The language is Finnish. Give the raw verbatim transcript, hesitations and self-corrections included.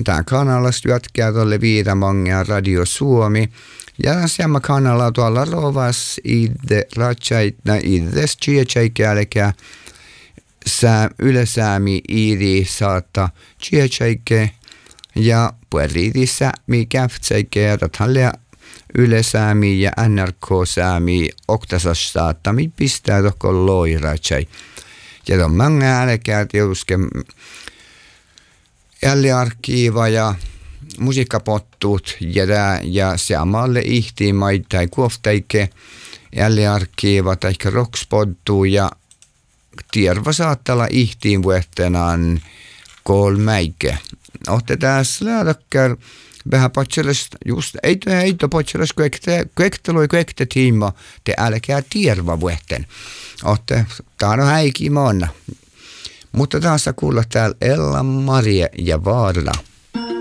Tämä kanalla syötkää tuolle Viidamangia Radio Suomi. Ja sama kanalla tuolla Rovas idde ratsaitna iddes chiechaikäälekää. Sää ylesäämi iiri saattaa chiechaikä. Ja puolitissä mi käftsäikä ja tathalle ylesäämi ja N R K-säämi oktasas saattami pistää tohko loiratsai. Ja tuon mange äälekää tietysti älliarkiiva ja musiikkapottuut ja, ja samalle ihtiin maittain kuoftaike älliarkiiva tai rockspodtu ja tierva saattaa ihtiin vuotenaan kolmäike. Ohte tässä lähdökkär vähän potseles just ei ei to potseles kuekte kuektelu kuekte tiima te älkää tierva vuoten. Ohte tää on häiki monna. Mutta taas kuulla täällä Ella Maria ja Vaarla.